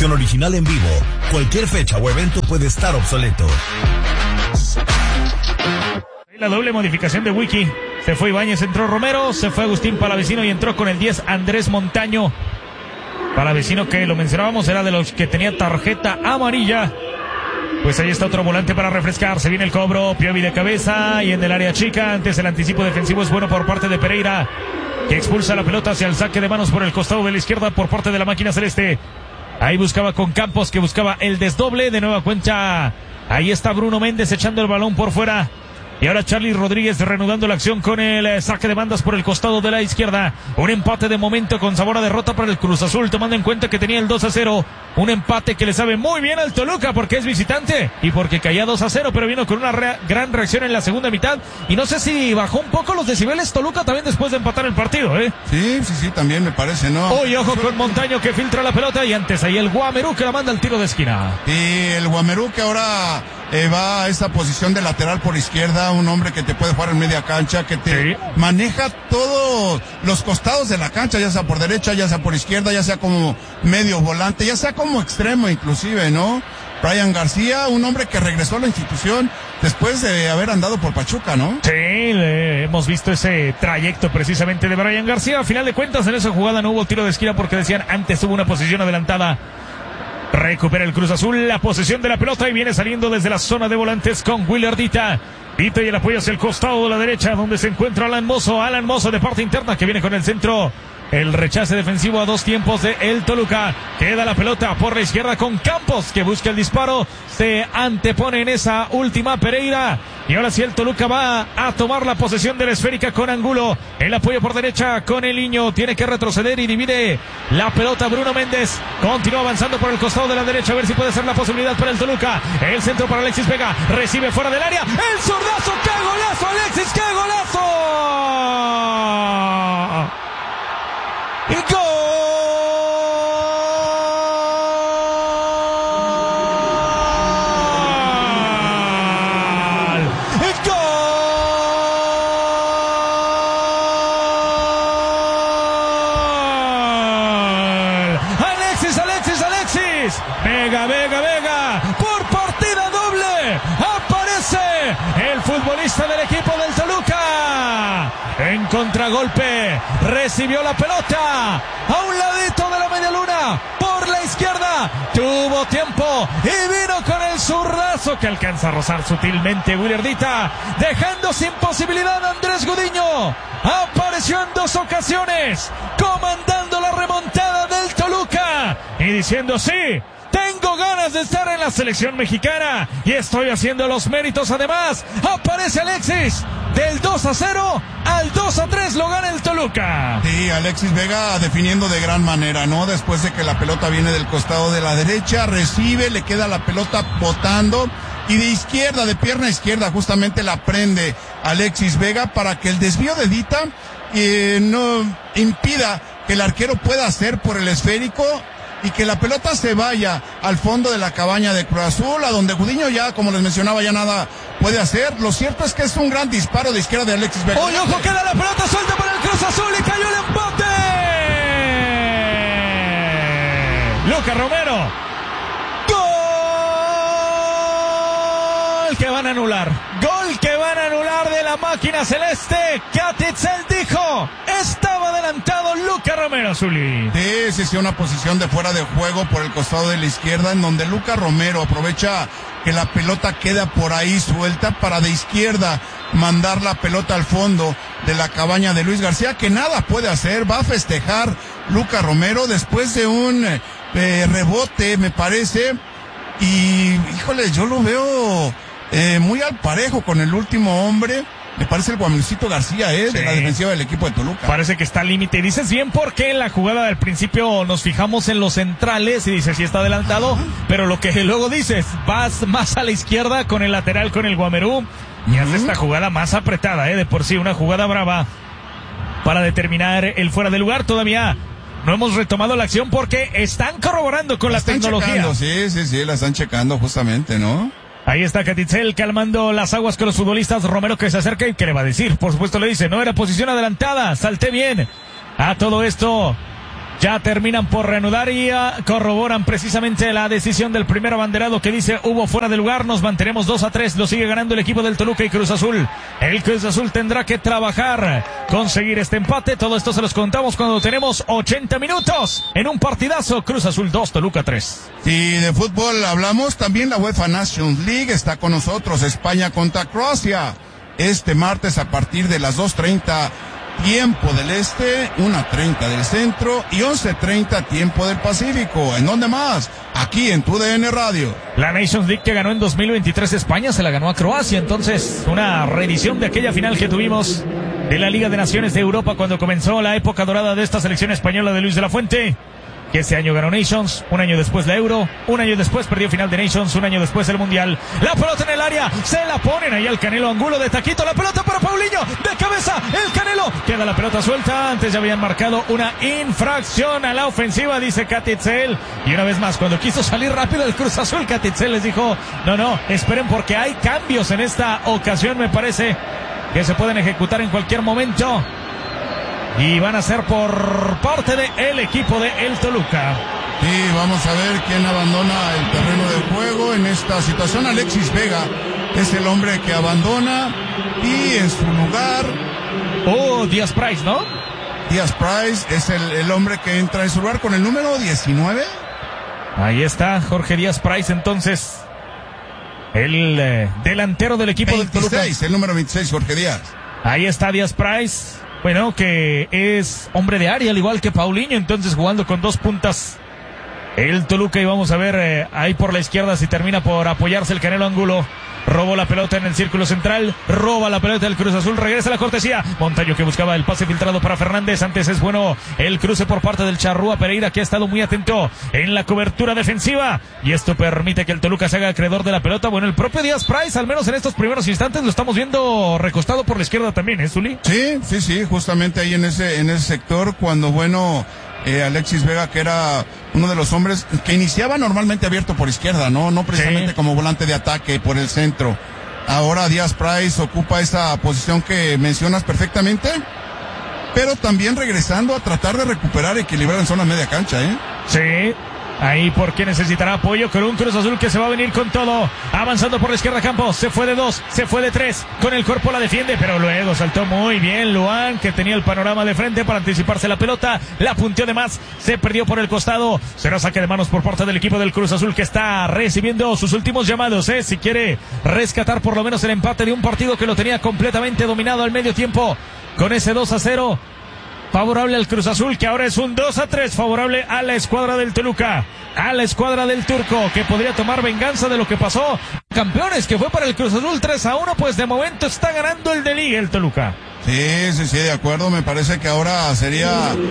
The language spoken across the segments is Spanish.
Original en vivo. Cualquier fecha o evento puede estar obsoleto. La doble modificación de Wiki. Se fue Ibáñez, entró Romero, se fue Agustín Palavecino y entró con el 10 Andrés Montaño. Palavecino, que lo mencionábamos, era de los que tenía tarjeta amarilla. Pues ahí está otro volante para refrescar. Se viene el cobro, Piovi de cabeza y en el área chica. Antes el anticipo defensivo es bueno por parte de Pereira, que expulsa la pelota hacia el saque de manos por el costado de la izquierda por parte de la máquina celeste. Ahí buscaba con Campos, que buscaba el desdoble. De nueva cuenta, ahí está Bruno Méndez echando el balón por fuera. Y ahora Charlie Rodríguez reanudando la acción con el saque de bandas por el costado de la izquierda. Un empate de momento con sabor a derrota para el Cruz Azul, tomando en cuenta que tenía el 2-0. Un empate que le sabe muy bien al Toluca porque es visitante y porque caía 2-0, pero vino con una gran reacción en la segunda mitad. Y no sé si bajó un poco los decibeles Toluca también después de empatar el partido, ¿eh? Sí, también me parece, ¿no? Uy, ojo con Montaño, que filtra la pelota, y antes ahí el Guamerú, que la manda al tiro de esquina. Y el Guamerú, que ahora va a esta posición de lateral por izquierda, un hombre que te puede jugar en media cancha, que te maneja todos los costados de la cancha, ya sea por derecha, ya sea por izquierda, ya sea como medio volante, ya sea como extremo inclusive, ¿no? Brian García, un hombre que regresó a la institución después de haber andado por Pachuca, ¿no? Sí, hemos visto ese trayecto precisamente de Brian García. A final de cuentas, en esa jugada no hubo tiro de esquina porque decían antes hubo una posición adelantada. Recupera el Cruz Azul la posesión de la pelota y viene saliendo desde la zona de volantes con Willardita. Vita y el apoyo hacia el costado de la derecha donde se encuentra Alan Mozo de parte interna, que viene con el centro. El rechace defensivo a dos tiempos de el Toluca. Queda la pelota por la izquierda con Campos, que busca el disparo. Se antepone en esa última Pereira. Y ahora sí el Toluca va a tomar la posesión de la esférica con Angulo. El apoyo por derecha con el Niño. Tiene que retroceder y divide la pelota Bruno Méndez. Continúa avanzando por el costado de la derecha. A ver si puede ser la posibilidad para el Toluca. El centro para Alexis Vega. Recibe fuera del área. El zurdazo. ¡Qué golazo, Alexis! ¡Qué golazo! ¡Y gol! ¡Y gol! ¡Alexis! Vega. Por partida doble. Aparece el futbolista del equipo del Toluca. En contragolpe, recibió la pelota a un ladito de la media luna, por la izquierda, tuvo tiempo y vino con el zurdazo que alcanza a rozar sutilmente Willardita, dejando sin posibilidad a Andrés Gudiño. Apareció en dos ocasiones, comandando la remontada del Toluca y diciendo sí. Tengo ganas de estar en la selección mexicana y estoy haciendo los méritos. Además, aparece Alexis. Del 2-0 al 2-3 lo gana el Toluca. Sí, Alexis Vega definiendo de gran manera, ¿no? Después de que la pelota viene del costado de la derecha, recibe, le queda la pelota botando y de izquierda, de pierna izquierda, justamente la prende Alexis Vega para que el desvío de Dita no impida que el arquero pueda hacer por el esférico y que la pelota se vaya al fondo de la cabaña de Cruz Azul, a donde Gudiño ya, como les mencionaba, ya nada puede hacer. Lo cierto es que es un gran disparo de izquierda de Alexis Vega. ¡Oye, ojo! Queda la pelota suelta para el Cruz Azul y cayó el empate. Lucas Romero. Gol que van a anular. Gol que van a anular de la máquina celeste. Catitzel dijo, estaba adelantado Lucas Romero, Zuli. Sí, una posición de fuera de juego por el costado de la izquierda, en donde Lucas Romero aprovecha que la pelota queda por ahí suelta para de izquierda mandar la pelota al fondo de la cabaña de Luis García, que nada puede hacer. Va a festejar Lucas Romero después de un rebote, me parece, y híjole, yo lo veo muy al parejo con el último hombre. Me parece el Guamercito García, de la defensiva del equipo de Toluca. Parece que está al límite. Y dices bien porque en la jugada del principio nos fijamos en los centrales y dices sí está adelantado, pero lo que luego dices, vas más a la izquierda con el lateral, con el Guamerú, y hace esta jugada más apretada, de por sí, una jugada brava para determinar el fuera de lugar. Todavía no hemos retomado la acción porque están corroborando con la tecnología. Checando, sí, la están checando justamente, ¿no? Ahí está Catitzel calmando las aguas con los futbolistas. Romero que se acerca y ¿qué le va a decir? Por supuesto le dice, no era posición adelantada, salté bien. A todo esto Ya terminan por reanudar y corroboran precisamente la decisión del primer abanderado que dice hubo fuera de lugar. Nos mantenemos 2-3. Lo sigue ganando el equipo del Toluca y Cruz Azul. El Cruz Azul tendrá que trabajar, conseguir este empate. Todo esto se los contamos cuando tenemos 80 minutos en un partidazo. Cruz Azul 2, Toluca 3. Si de fútbol hablamos, también la UEFA Nations League está con nosotros. España contra Croacia. Este martes a partir de las 2:30 tiempo del este, 1:30 del centro y 11:30 tiempo del Pacífico. ¿En dónde más? Aquí en TUDN Radio. La Nations League que ganó en 2023 España se la ganó a Croacia. Entonces, una reedición de aquella final que tuvimos de la Liga de Naciones de Europa cuando comenzó la época dorada de esta selección española de Luis de la Fuente, que ese año ganó Nations, un año después la Euro, un año después perdió final de Nations, un año después el Mundial. La pelota en el área, se la ponen ahí al Canelo Angulo de taquito, la pelota para Paulinho, de cabeza, el Canelo, queda la pelota suelta. Antes ya habían marcado una infracción a la ofensiva, dice Catitzel, y una vez más, cuando quiso salir rápido el Cruz Azul, Catitzel les dijo, no, esperen porque hay cambios en esta ocasión, me parece que se pueden ejecutar en cualquier momento. Y van a ser por parte del equipo de el Toluca. Sí, vamos a ver quién abandona el terreno de juego en esta situación. Alexis Vega es el hombre que abandona y en su lugar... Díaz Price, ¿no? Díaz Price es el hombre que entra en su lugar con el número 19. Ahí está Jorge Díaz Price, entonces el delantero del equipo 26, del Toluca. El número 26, Jorge Díaz. Ahí está Díaz Price. Bueno, que es hombre de área, al igual que Paulinho, entonces jugando con dos puntas el Toluca. Y vamos a ver ahí por la izquierda si termina por apoyarse el Canelo Angulo. Robó la pelota en el círculo central, roba la pelota del Cruz Azul, regresa la cortesía. Montaño que buscaba el pase filtrado para Fernández. Antes es bueno el cruce por parte del Charrúa Pereira, que ha estado muy atento en la cobertura defensiva. Y esto permite que el Toluca se haga acreedor de la pelota. Bueno, el propio Díaz Price, al menos en estos primeros instantes, lo estamos viendo recostado por la izquierda también, Zuli? Sí, justamente ahí en ese sector, cuando Alexis Vega, que era uno de los hombres que iniciaba normalmente abierto por izquierda, no precisamente como volante de ataque por el centro. Ahora Díaz Price ocupa esa posición que mencionas perfectamente, pero también regresando a tratar de recuperar, equilibrar en zona media cancha, Sí. Ahí porque necesitará apoyo con un Cruz Azul que se va a venir con todo. Avanzando por la izquierda Campos. Se fue de 2, se fue de 3. Con el cuerpo la defiende, pero luego saltó muy bien Luan, que tenía el panorama de frente para anticiparse la pelota. La punteó de más, se perdió por el costado. Será saque de manos por parte del equipo del Cruz Azul, que está recibiendo sus últimos llamados, si quiere rescatar por lo menos el empate de un partido que lo tenía completamente dominado al medio tiempo. Con ese 2-0. Favorable al Cruz Azul, que ahora es un 2-3, favorable a la escuadra del Toluca, a la escuadra del Turco, que podría tomar venganza de lo que pasó. Campeones, que fue para el Cruz Azul 3-1, pues de momento está ganando el de Liga el Toluca. Sí, de acuerdo. Me parece que ahora sería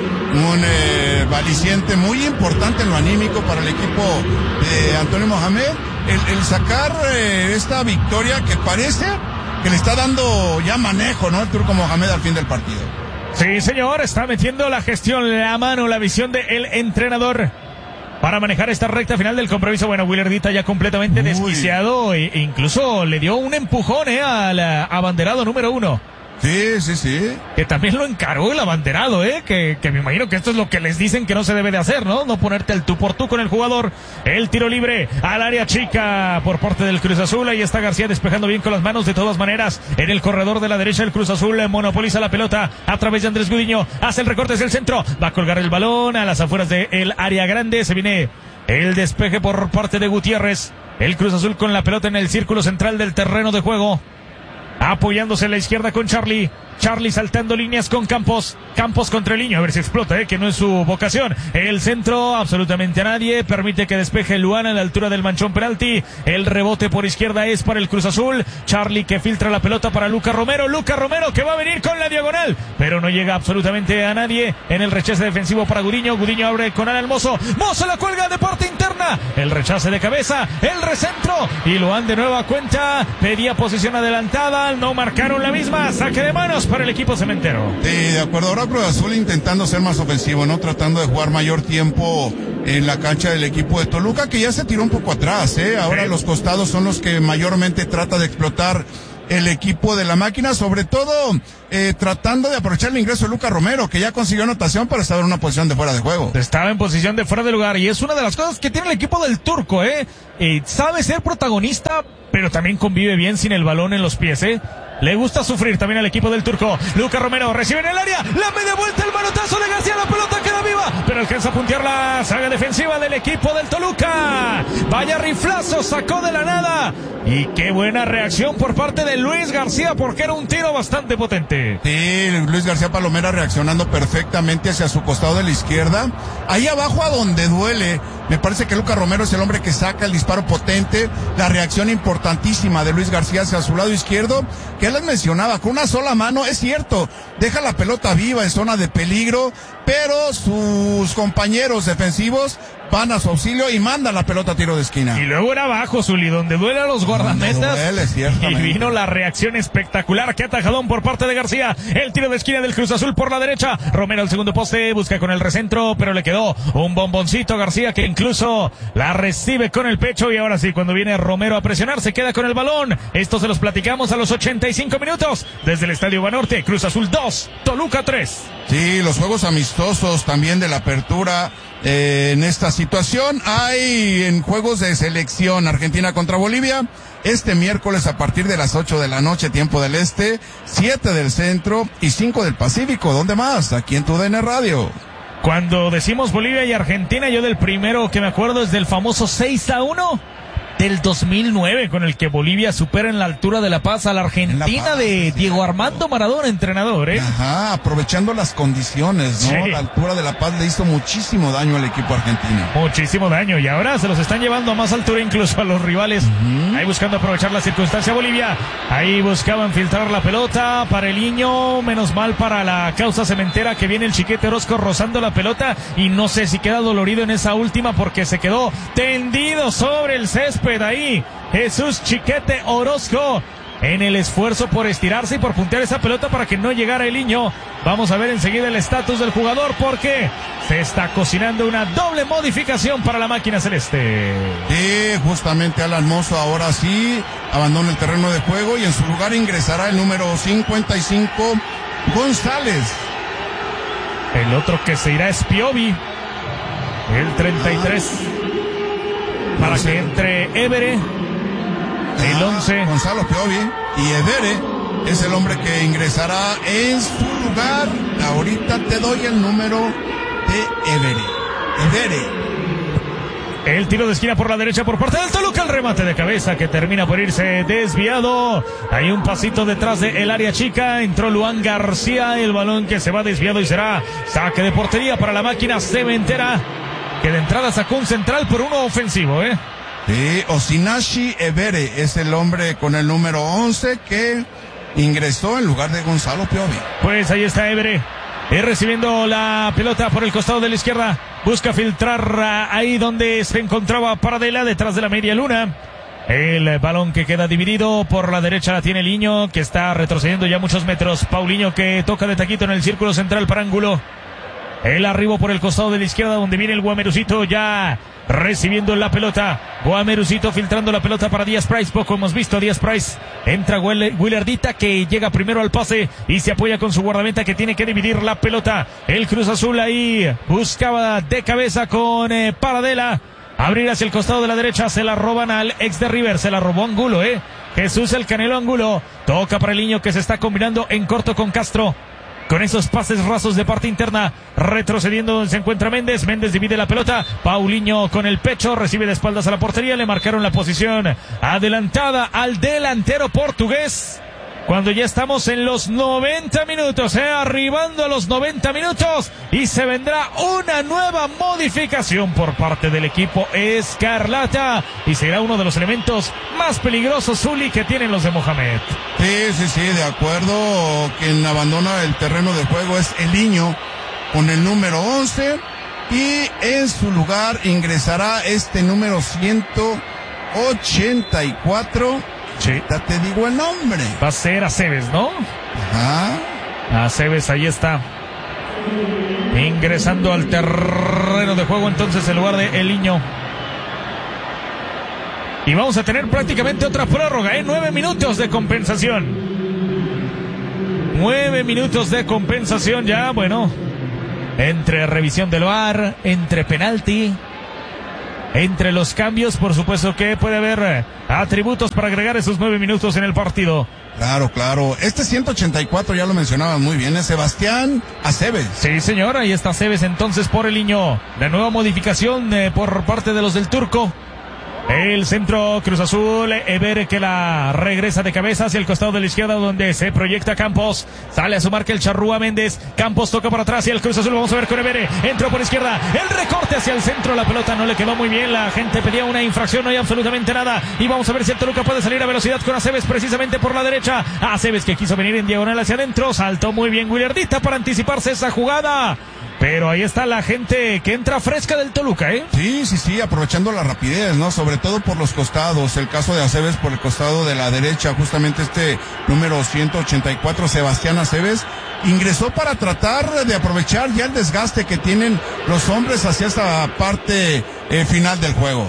un aliciente muy importante en lo anímico para el equipo de Antonio Mohamed, el sacar esta victoria que parece que le está dando ya manejo, ¿no? El Turco Mohamed al fin del partido. Sí, señor, está metiendo la gestión, la mano, la visión del entrenador para manejar esta recta final del compromiso. Bueno, Willardita ya completamente desquiciado e incluso le dio un empujón al abanderado número 1. Sí. Que también lo encargó el abanderado, que me imagino que esto es lo que les dicen que no se debe de hacer, ¿no? No ponerte el tú por tú con el jugador. El tiro libre al área chica por parte del Cruz Azul. Ahí está García despejando bien con las manos. De todas maneras, en el corredor de la derecha el Cruz Azul monopoliza la pelota a través de Andrés Gudiño. Hace el recorte hacia el centro. Va a colgar el balón a las afueras del área grande. Se viene el despeje por parte de Gutiérrez. El Cruz Azul con la pelota en el círculo central del terreno de juego. Apoyándose en la izquierda con Charlie saltando líneas con Campos contra el niño, a ver si explota, que no es su vocación. El centro, absolutamente a nadie, permite que despeje Luan a la altura del manchón penalti. El rebote por izquierda es para el Cruz Azul. Charlie que filtra la pelota para Luca Romero que va a venir con la diagonal, pero no llega absolutamente a nadie. En el rechace defensivo para Gudiño abre con Alan Mozo la cuelga de parte interna, el rechace de cabeza, el recentro, y Luan de nueva cuenta pedía posición adelantada, no marcaron la misma, saque de manos para el equipo cementero. Sí, de acuerdo. Ahora Cruz Azul intentando ser más ofensivo, ¿no? Tratando de jugar mayor tiempo en la cancha del equipo de Toluca, que ya se tiró un poco atrás, Ahora los costados son los que mayormente trata de explotar el equipo de la máquina, sobre todo tratando de aprovechar el ingreso de Lucas Romero, que ya consiguió anotación, pero estaba en una posición de fuera de juego. Estaba en posición de fuera de lugar, y es una de las cosas que tiene el equipo del Turco, sabe ser protagonista, pero también convive bien sin el balón en los pies, Le gusta sufrir también al equipo del Turco. Lucas Romero recibe en el área, la media vuelta, el manotazo de García, la pelota queda viva, pero alcanza a puntear la saga defensiva del equipo del Toluca. Vaya riflazo, sacó de la nada, y qué buena reacción por parte de Luis García, porque era un tiro bastante potente. Sí, Luis García Palomera reaccionando perfectamente hacia su costado de la izquierda. Ahí abajo a donde duele, me parece que Lucas Romero es el hombre que saca el disparo potente, la reacción importantísima de Luis García hacia su lado izquierdo, que él les mencionaba, con una sola mano, es cierto, deja la pelota viva en zona de peligro, pero sus compañeros defensivos van a su auxilio y mandan la pelota a tiro de esquina. Y luego era abajo, Zuli, donde duele a los guardametas. Y vino la reacción espectacular. Qué atajadón por parte de García. El tiro de esquina del Cruz Azul por la derecha. Romero al segundo poste, busca con el recentro, pero le quedó un bomboncito a García, que incluso la recibe con el pecho. Y ahora sí, cuando viene Romero a presionar, se queda con el balón. Esto se los platicamos a los 85 minutos. Desde el Estadio Banorte, Cruz Azul 2, Toluca 3. Sí, los juegos amistosos también de la apertura. En esta situación hay en juegos de selección Argentina contra Bolivia este miércoles a partir de las 8 de la noche, tiempo del este, 7 del centro y 5 del Pacífico. ¿Dónde más? Aquí en TUDN Radio. Cuando decimos Bolivia y Argentina, yo del primero que me acuerdo es del famoso 6-1 del 2009, con el que Bolivia supera en la altura de La Paz a la Argentina de Diego Armando Maradona, entrenador, Ajá, aprovechando las condiciones, ¿no? Sí. La altura de La Paz le hizo muchísimo daño al equipo argentino. Muchísimo daño, y ahora se los están llevando a más altura incluso a los rivales. Ahí buscando aprovechar la circunstancia Bolivia. Ahí buscaban filtrar la pelota para el Niño, menos mal para la causa cementera, que viene el Chiquete Orozco rozando la pelota, y no sé si queda dolorido en esa última, porque se quedó tendido sobre el césped. Ahí Jesús Chiquete Orozco en el esfuerzo por estirarse y por puntear esa pelota para que no llegara el Niño. Vamos a ver enseguida el estatus del jugador, porque se está cocinando una doble modificación para la máquina celeste. Sí, justamente Alan Mozo ahora sí abandona el terreno de juego, y en su lugar ingresará el número 55 González. El otro que se irá es Piovi, el 33. Para que entre Évere, el 11. Gonzalo Piovi, y Évere es el hombre que ingresará en su lugar. Ahorita te doy el número de Évere. El tiro de esquina por la derecha por parte del Toluca, el remate de cabeza que termina por irse desviado. Hay un pasito detrás del área chica, entró Luan García, el balón que se va desviado y será saque de portería para la máquina cementera, que de entrada sacó un central por uno ofensivo, Sí, Osinashi Évere es el hombre con el número 11 que ingresó en lugar de Gonzalo Piovi. Pues ahí está Évere, recibiendo la pelota por el costado de la izquierda. Busca filtrar ahí donde se encontraba Paradela, detrás de la media luna. El balón que queda dividido por la derecha la tiene Liño, que está retrocediendo ya muchos metros. Paulinho, que toca de taquito en el círculo central para Ángulo. El arribo por el costado de la izquierda, donde viene el Guamerucito ya recibiendo la pelota. Guamerucito filtrando la pelota para Díaz Price. Poco hemos visto a Díaz Price. Entra Willardita, que llega primero al pase y se apoya con su guardameta, que tiene que dividir la pelota. El Cruz Azul ahí buscaba de cabeza con Paradela. Abrir hacia el costado de la derecha, se la roban al ex de River, se la robó Angulo, Jesús el Canelo Angulo. Toca para el Niño, que se está combinando en corto con Castro. Con esos pases rasos de parte interna, retrocediendo donde se encuentra Méndez. Méndez divide la pelota. Paulinho con el pecho, recibe de espaldas a la portería. Le marcaron la posición adelantada al delantero portugués. Cuando ya estamos en los 90 minutos, arribando a los 90 minutos, y se vendrá una nueva modificación por parte del equipo Escarlata, y será uno de los elementos más peligrosos, Zuli, que tienen los de Mohamed. Sí, de acuerdo. Quien abandona el terreno de juego es el Niño con el número 11, y en su lugar ingresará este número 184. Sí. Ya te digo el nombre. Va a ser Aceves, ¿no? Ajá. Aceves, ahí está. Ingresando al terreno de juego entonces en lugar de El Niño. Y vamos a tener prácticamente otra prórroga, 9 minutos de compensación. 9 minutos de compensación ya, bueno. Entre revisión del VAR, entre penalti, entre los cambios, por supuesto que puede haber atributos para agregar esos 9 minutos en el partido. Claro. Este 184 ya lo mencionaban muy bien, es Sebastián Aceves. Sí, señor, ahí está Aceves entonces por el Niño. La nueva modificación por parte de los del Turco. El centro Cruz Azul, Eber que la regresa de cabeza hacia el costado de la izquierda donde se proyecta Campos. Sale a su marca el Charrúa Méndez. Campos toca para atrás y el Cruz Azul vamos a ver con Eber. Entró por izquierda. El recorte hacia el centro. La pelota no le quedó muy bien. La gente pedía una infracción. No hay absolutamente nada. Y vamos a ver si el Toluca puede salir a velocidad con Aceves precisamente por la derecha. Aceves que quiso venir en diagonal hacia adentro. Saltó muy bien Willardita para anticiparse esa jugada. Pero ahí está la gente que entra fresca del Toluca, ¿eh? Sí, aprovechando la rapidez, ¿no? Sobre todo por los costados. El caso de Aceves por el costado de la derecha, justamente este número 184, Sebastián Aceves, ingresó para tratar de aprovechar ya el desgaste que tienen los hombres hacia esa parte final del juego.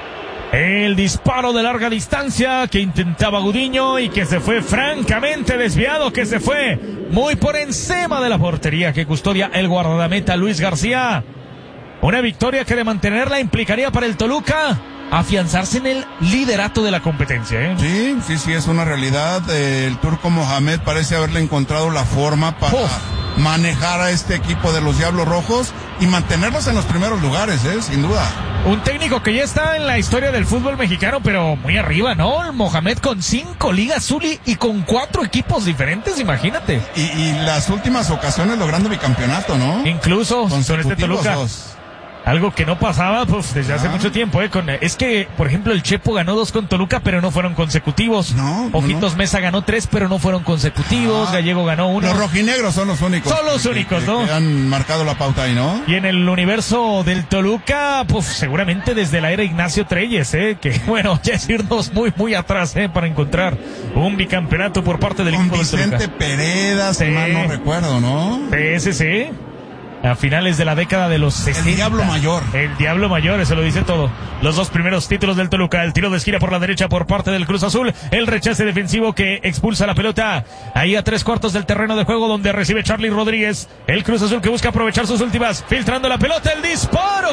El disparo de larga distancia que intentaba Gudiño y que se fue francamente desviado, que se fue muy por encima de la portería que custodia el guardameta Luis García. Una victoria que de mantenerla implicaría para el Toluca afianzarse en el liderato de la competencia, ¿eh? Sí, es una realidad. El turco Mohamed parece haberle encontrado la forma para manejar a este equipo de los Diablos Rojos y mantenerlos en los primeros lugares, sin duda. Un técnico que ya está en la historia del fútbol mexicano, pero muy arriba, ¿no? El Mohamed con 5 ligas Zuli y con 4 equipos diferentes, imagínate. Y las últimas ocasiones logrando bicampeonato, ¿no? Incluso con este Toluca. Algo que no pasaba pues desde hace mucho tiempo, es que, por ejemplo, el Chepo ganó 2 con Toluca, pero no fueron consecutivos. Ojitos Mesa ganó 3, pero no fueron consecutivos. Gallego ganó 1. Los rojinegros son los únicos. Son los únicos, ¿no? Que han marcado la pauta ahí, ¿no? Y en el universo del Toluca, pues seguramente desde la era Ignacio Treyes, que bueno, ya es irnos muy atrás, para encontrar un bicampeonato por parte del equipo del Toluca. Vicente Pereda, si mal no recuerdo, ¿no? Sí. A finales de la década de los 60. El Diablo Mayor. El Diablo Mayor, eso lo dice todo. Los 2 primeros títulos del Toluca. El tiro de esquina por la derecha por parte del Cruz Azul. El rechace defensivo que expulsa la pelota. Ahí a 3/4 del terreno de juego donde recibe Charly Rodríguez. El Cruz Azul que busca aprovechar sus últimas. Filtrando la pelota. El disparo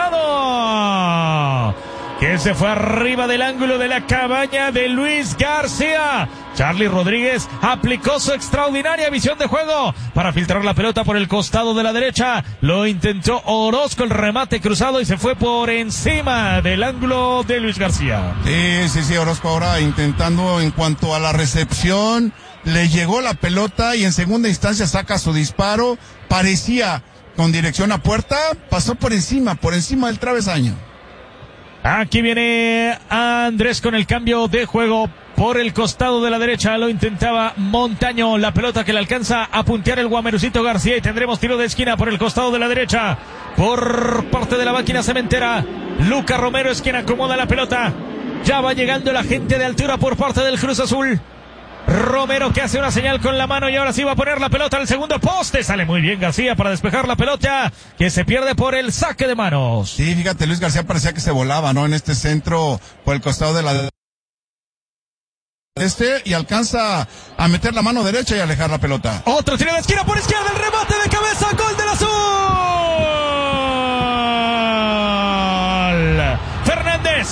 cruzado. Que se fue arriba del ángulo de la cabaña de Luis García. Charly Rodríguez aplicó su extraordinaria visión de juego para filtrar la pelota por el costado de la derecha. Lo intentó Orozco, el remate cruzado, y se fue por encima del ángulo de Luis García. Sí, Orozco ahora intentando en cuanto a la recepción. Le llegó la pelota y en segunda instancia saca su disparo. Parecía con dirección a puerta, pasó por encima del travesaño. Aquí viene Andrés con el cambio de juego por el costado de la derecha. Lo intentaba Montaño. La pelota que le alcanza a puntear el Guamerucito García. Y tendremos tiro de esquina por el costado de la derecha. Por parte de la máquina cementera. Luca Romero es quien acomoda la pelota. Ya va llegando la gente de altura por parte del Cruz Azul. Romero que hace una señal con la mano y ahora sí va a poner la pelota al segundo poste. Sale muy bien García para despejar la pelota que se pierde por el saque de manos. Sí, fíjate, Luis García parecía que se volaba, ¿no? En este centro por el costado de la y alcanza a meter la mano derecha y alejar la pelota. Otro tiro de esquina por izquierda, el remate de cabeza, gol del Azul. Fernández.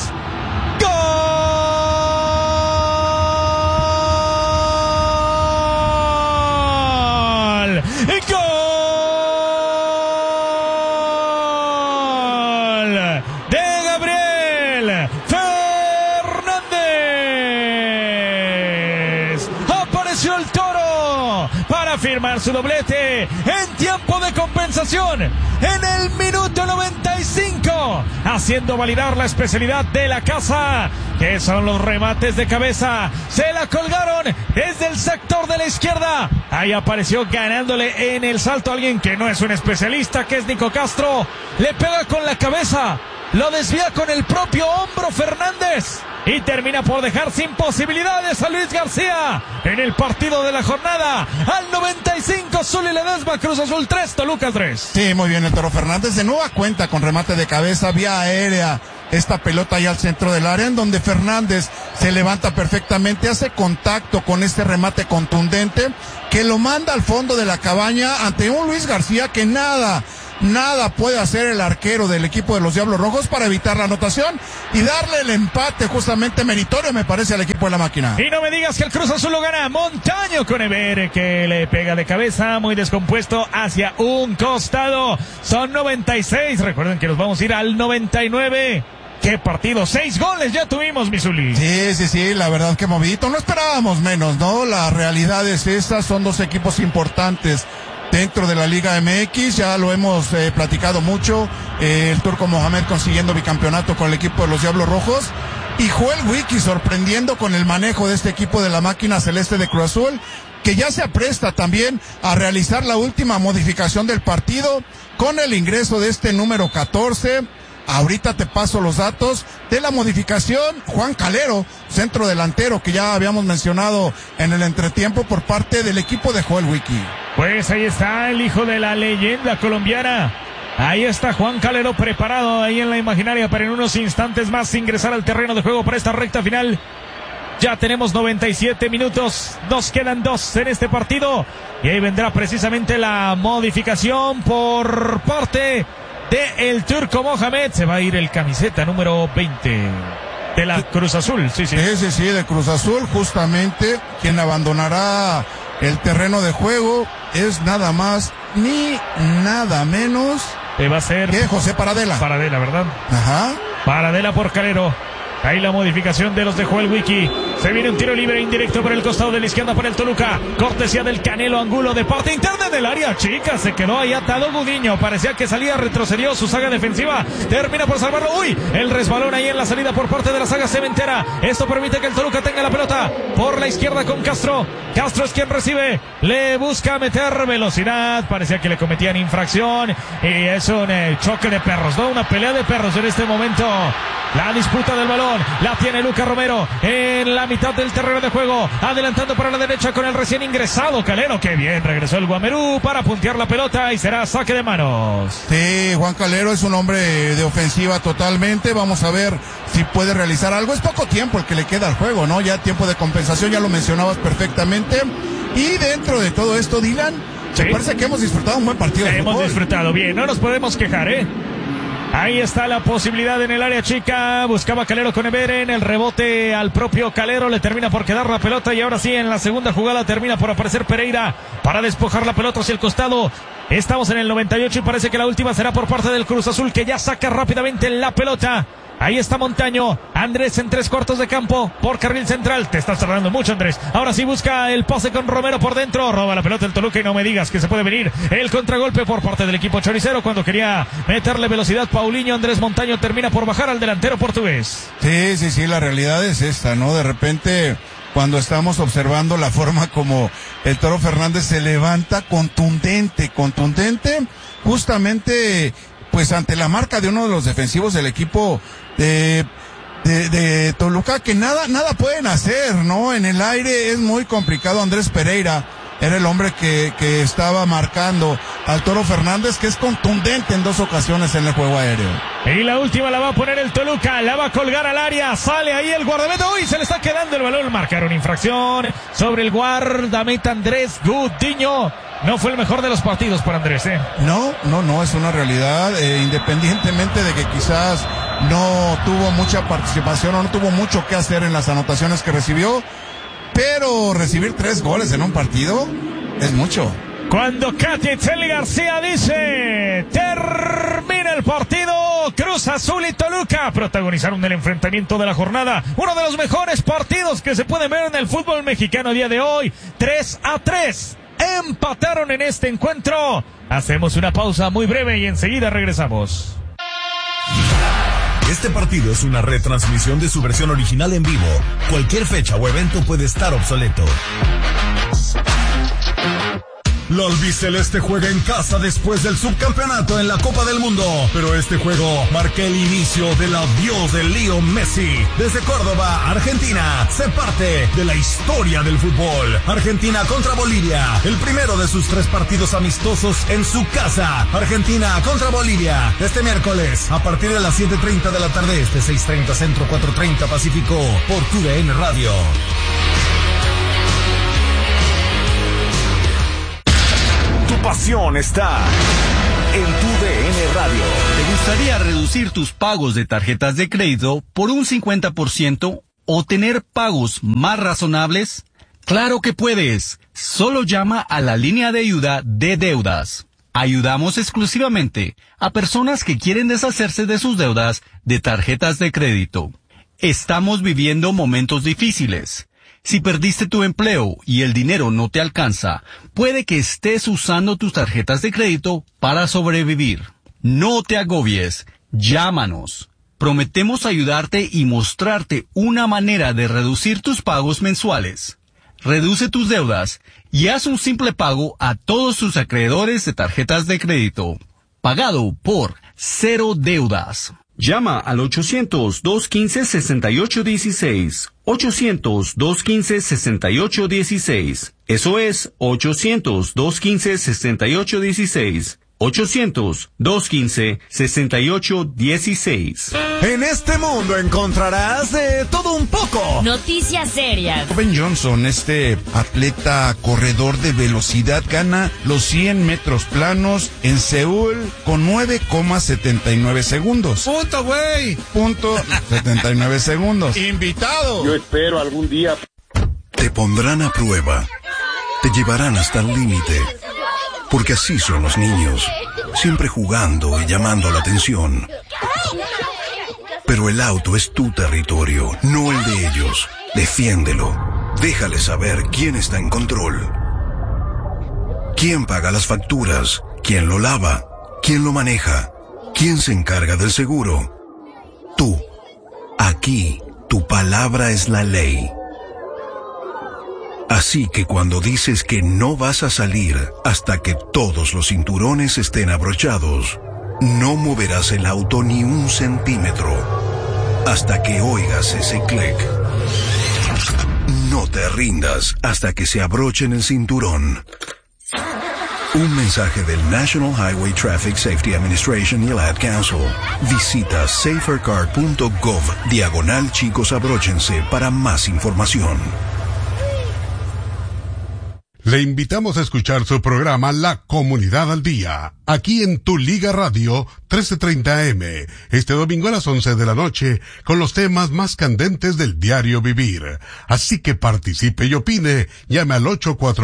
Firmar su doblete en tiempo de compensación en el minuto 95, haciendo validar la especialidad de la casa, que son los remates de cabeza. Se la colgaron desde el sector de la izquierda. Ahí apareció ganándole en el salto alguien que no es un especialista, que es Nico Castro. Le pega con la cabeza, lo desvía con el propio hombro Fernández y termina por dejar sin posibilidades a Luis García en el partido de la jornada. Al 95, Zuli Ledesma, Cruz Azul 3, Toluca 3. Sí, muy bien el Toro Fernández. De nueva cuenta con remate de cabeza, vía aérea. esta pelota ahí al centro del área, en donde Fernández se levanta perfectamente, hace contacto con este remate contundente, que lo manda al fondo de la cabaña ante un Luis García que nada puede hacer el arquero del equipo de los Diablos Rojos para evitar la anotación y darle el empate justamente meritorio, me parece, al equipo de la máquina. Y no me digas que el Cruz Azul lo gana. Montaño con Ever, que le pega de cabeza, muy descompuesto hacia un costado. Son 96. Recuerden que nos vamos a ir al 99. ¡Qué partido! 6 goles ya tuvimos, Misuli. Sí, la verdad que movidito. No esperábamos menos, ¿no? La realidad es esa, son dos equipos importantes dentro de la Liga MX, ya lo hemos platicado mucho, el Turco Mohamed consiguiendo bicampeonato con el equipo de los Diablos Rojos, y Joel Wiki sorprendiendo con el manejo de este equipo de la máquina celeste de Cruz Azul, que ya se apresta también a realizar la última modificación del partido con el ingreso de este número 14. Ahorita te paso los datos de la modificación. Juan Calero, centro delantero, que ya habíamos mencionado en el entretiempo por parte del equipo de Joel Wiki. Pues ahí está el hijo de la leyenda colombiana. Ahí está Juan Calero preparado ahí en la imaginaria para en unos instantes más ingresar al terreno de juego para esta recta final. Ya tenemos 97 minutos, nos quedan 2 en este partido y ahí vendrá precisamente la modificación por parte de el Turco Mohamed. Se va a ir el camiseta número 20 de la Cruz Azul. Sí, de Cruz Azul, justamente quien abandonará el terreno de juego es nada más ni nada menos va a ser que José Paradela. Paradela, ¿verdad? Ajá. Paradela por Calero. Ahí la modificación de los de Joel Wiki. Se viene un tiro libre indirecto por el costado de la izquierda para el Toluca. Cortesía del Canelo Angulo de parte interna del área chica. Se quedó ahí atado Gudiño. Parecía que salía, retrocedió su saga defensiva. Termina por salvarlo. ¡Uy! El resbalón ahí en la salida por parte de la saga cementera. Esto permite que el Toluca tenga la pelota por la izquierda con Castro. Castro es quien recibe. Le busca meter velocidad. Parecía que le cometían infracción. Y es un choque de perros, ¿no? Una pelea de perros en este momento. La disputa del balón la tiene Lucas Romero en la mitad del terreno de juego, adelantando para la derecha con el recién ingresado Calero. Que bien, regresó el Guamerú para puntear la pelota y será saque de manos. Sí, Juan Calero es un hombre de ofensiva totalmente. Vamos a ver si puede realizar algo. Es poco tiempo el que le queda al juego, ¿no? Ya tiempo de compensación, ya lo mencionabas perfectamente. Y dentro de todo esto, Dylan, me parece que hemos disfrutado un buen partido. Hemos disfrutado bien, no nos podemos quejar, ¿eh? Ahí está la posibilidad en el área chica. Buscaba Calero con Everen. El rebote al propio Calero. Le termina por quedar la pelota. Y ahora sí, en la segunda jugada termina por aparecer Pereira para despojar la pelota hacia el costado. Estamos en el 98 y parece que la última será por parte del Cruz Azul, que ya saca rápidamente la pelota. Ahí está Montaño. Andrés en 3/4 de campo por carril central. Te estás tardando mucho, Andrés. Ahora sí busca el pase con Romero por dentro. Roba la pelota el Toluca y no me digas que se puede venir el contragolpe por parte del equipo choricero cuando quería meterle velocidad Paulinho. Andrés Montaño termina por bajar al delantero portugués. Sí, la realidad es esta, ¿no? De repente, cuando estamos observando la forma como el Toro Fernández se levanta contundente, justamente pues ante la marca de uno de los defensivos del equipo de Toluca, que nada pueden hacer, ¿no? En el aire es muy complicado. Andrés Pereira era el hombre que estaba marcando al Toro Fernández, que es contundente en 2 ocasiones en el juego aéreo. Y la última la va a poner el Toluca, la va a colgar al área, sale ahí el guardameta, uy, se le está quedando el balón, marcaron infracción sobre el guardameta Andrés Gudiño. No fue el mejor de los partidos para Andrés, ¿eh? No, es una realidad, independientemente de que quizás no tuvo mucha participación o no tuvo mucho que hacer en las anotaciones que recibió, pero recibir 3 goles en un partido es mucho. Cuando Caticelli García dice, termina el partido, Cruz Azul y Toluca protagonizaron el enfrentamiento de la jornada, uno de los mejores partidos que se pueden ver en el fútbol mexicano a día de hoy, 3-3. Empataron en este encuentro. Hacemos una pausa muy breve y enseguida regresamos. Este partido es una retransmisión de su versión original en vivo. Cualquier fecha o evento puede estar obsoleto. La albiceleste juega en casa después del subcampeonato en la Copa del Mundo, pero este juego marca el inicio del adiós de Leo Messi. Desde Córdoba, Argentina, se parte de la historia del fútbol. Argentina contra Bolivia, el primero de sus 3 partidos amistosos en su casa. Argentina contra Bolivia, este miércoles, a partir de las 7:30 de la tarde, 6:30 Centro, 4:30 Pacífico, por TUDN Radio. Tu pasión está en TUDN Radio. ¿Te gustaría reducir tus pagos de tarjetas de crédito por un 50% o tener pagos más razonables? ¡Claro que puedes! Solo llama a la línea de ayuda de deudas. Ayudamos exclusivamente a personas que quieren deshacerse de sus deudas de tarjetas de crédito. Estamos viviendo momentos difíciles. Si perdiste tu empleo y el dinero no te alcanza, puede que estés usando tus tarjetas de crédito para sobrevivir. No te agobies. Llámanos. Prometemos ayudarte y mostrarte una manera de reducir tus pagos mensuales. Reduce tus deudas y haz un simple pago a todos tus acreedores de tarjetas de crédito. Pagado por Cero Deudas. Llama al 800-215-6816. 800-215-6816. Eso es 800-215-6816. 800-215-6816. En este mundo encontrarás de todo un poco. Noticias serias. Ben Johnson, este atleta corredor de velocidad, gana los 100 metros planos en Seúl con 9,79 segundos. ¡Punto, güey! Punto 79 segundos. ¡Invitado! Yo espero algún día. Te pondrán a prueba. Te llevarán hasta el límite. Porque así son los niños, siempre jugando y llamando la atención. Pero el auto es tu territorio, no el de ellos. Defiéndelo. Déjale saber quién está en control. ¿Quién paga las facturas? ¿Quién lo lava? ¿Quién lo maneja? ¿Quién se encarga del seguro? Tú. Aquí, tu palabra es la ley. Así que cuando dices que no vas a salir hasta que todos los cinturones estén abrochados, no moverás el auto ni un centímetro hasta que oigas ese clic. No te rindas hasta que se abrochen el cinturón. Un mensaje del National Highway Traffic Safety Administration y el Ad Council. Visita safercar.gov/chicos abróchense para más información. Le invitamos a escuchar su programa La Comunidad al Día, aquí en Tu Liga Radio 1330 AM, este domingo a las 11 de la noche, con los temas más candentes del diario vivir. Así que participe y opine, llame al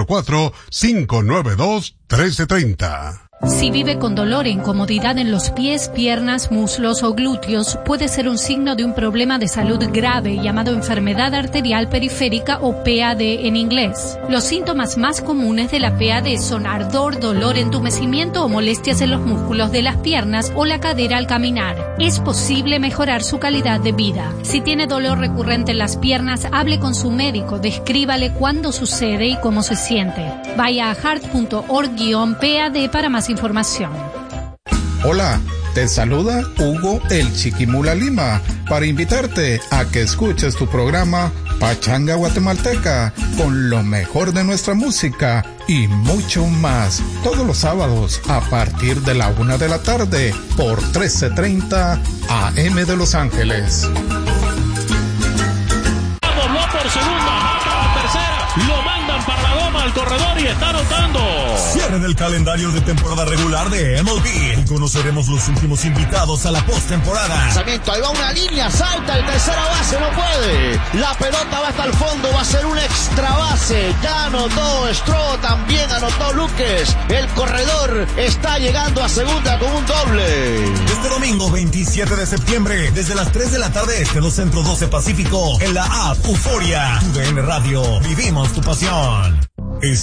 844-592-1330. Si vive con dolor e incomodidad en los pies, piernas, muslos o glúteos, puede ser un signo de un problema de salud grave llamado enfermedad arterial periférica o PAD en inglés. Los síntomas más comunes de la PAD son ardor, dolor, entumecimiento o molestias en los músculos de las piernas o la cadera al caminar. Es posible mejorar su calidad de vida. Si tiene dolor recurrente en las piernas, hable con su médico, descríbale cuándo sucede y cómo se siente. Vaya a heart.org/PAD para más información. Hola, te saluda Hugo el Chiquimula Lima para invitarte a que escuches tu programa Pachanga Guatemalteca con lo mejor de nuestra música y mucho más todos los sábados a partir de la 1 de la tarde por 1330 AM de Los Ángeles. Dobló por segunda, a tercera, lo mandan para la goma al corredor y está anotando. Cierre del calendario de temporada regular de MLB y conoceremos los últimos invitados a la postemporada. Lanzamiento, ahí va una línea, salta el tercera base, no puede. La pelota va hasta el fondo, va a ser un extra base. Ya anotó Stroh, también anotó Luques. El corredor está llegando a segunda con un doble. Este domingo 27 de septiembre, desde las 3 de la tarde, 2 Centro 12 Pacífico, en la app Euforia. TUDN Radio, vivimos tu pasión.